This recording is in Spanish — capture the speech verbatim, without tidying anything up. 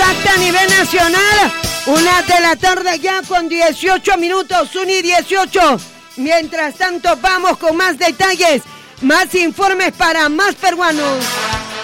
impacta a nivel nacional. Una de la tarde ya con dieciocho minutos, una y dieciocho. Mientras tanto, vamos con más detalles, más informes para más peruanos.